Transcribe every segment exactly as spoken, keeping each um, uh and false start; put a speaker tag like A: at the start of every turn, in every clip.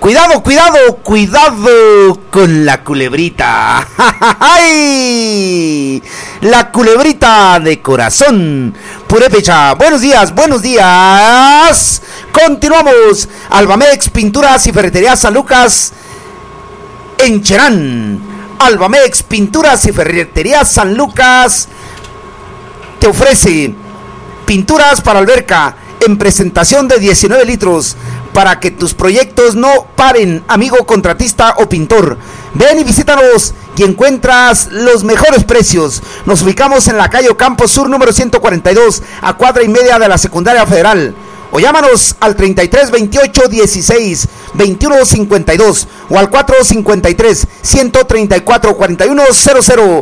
A: Cuidado, cuidado, cuidado con la culebrita. ¡Ay! La culebrita de corazón. Purépecha. Buenos días, buenos días. Continuamos. Albamex, Pinturas y Ferretería San Lucas en Cherán. Albamex, Pinturas y Ferretería San Lucas te ofrece pinturas para alberca en presentación de diecinueve litros para que tus proyectos no paren, amigo contratista o pintor. Ven y visítanos y encuentras los mejores precios. Nos ubicamos en la calle Ocampo Sur número ciento cuarenta y dos, a cuadra y media de la Secundaria Federal. O llámanos al treinta y tres veintiocho dieciséis veintiuno cincuenta y dos o al cuatro cincuenta y tres ciento treinta y cuatro cuarenta y uno cero cero.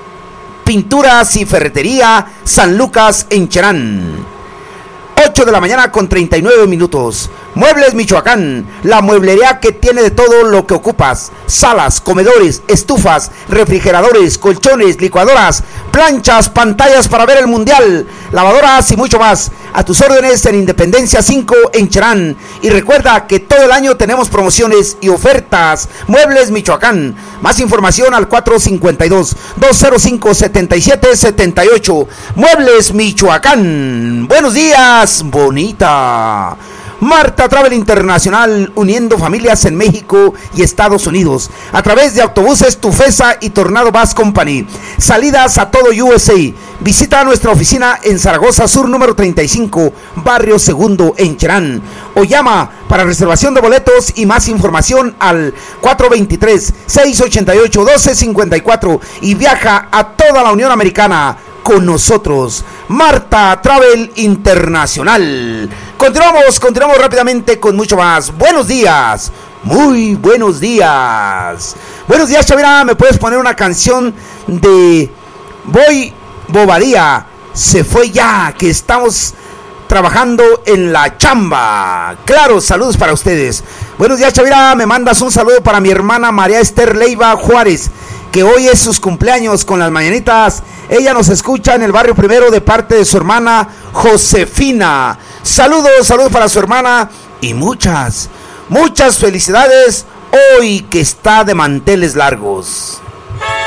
A: Pinturas y Ferretería San Lucas en Cherán. ocho de la mañana con treinta y nueve minutos. Muebles Michoacán, la mueblería que tiene de todo lo que ocupas: salas, comedores, estufas, refrigeradores, colchones, licuadoras, planchas, pantallas para ver el mundial, lavadoras y mucho más. A tus órdenes en Independencia cinco en Cherán. Y recuerda que todo el año tenemos promociones y ofertas. Muebles Michoacán. Más información al cuatro cincuenta y dos dos cero cinco setenta y siete setenta y ocho. Muebles Michoacán. Buenos días, bonita. Marta Travel Internacional, uniendo familias en México y Estados Unidos a través de autobuses Tufesa y Tornado Bus Company. Salidas a todo U S A. Visita nuestra oficina en Zaragoza Sur número treinta y cinco, Barrio Segundo en Cherán. O llama para reservación de boletos y más información al cuatro veintitrés seiscientos ochenta y ocho doce cincuenta y cuatro y viaja a toda la Unión Americana con nosotros. Marta Travel Internacional. Continuamos, continuamos rápidamente con mucho más. Buenos días, muy buenos días. Buenos días, Chavira. ¿Me puedes poner una canción de Boy Bobadilla? Se fue ya, que estamos trabajando en la chamba. Claro, saludos para ustedes. Buenos días, Chavira. Me mandas un saludo para mi hermana María Esther Leiva Juárez, que hoy es sus cumpleaños con las mañanitas. Ella nos escucha en el barrio Primero de parte de su hermana Josefina. Saludos, saludos para su hermana y muchas, muchas felicidades hoy que está de manteles largos.